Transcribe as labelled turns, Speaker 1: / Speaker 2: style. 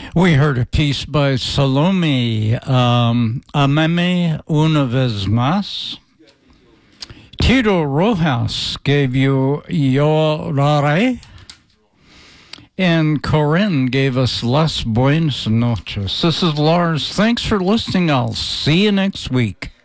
Speaker 1: We heard a piece by Salome, Ameme una vez más. Tito Rojas gave you Lloraré. And Corinne gave us Las Buenas Noches. This is Lars. Thanks for listening. I'll see you next week.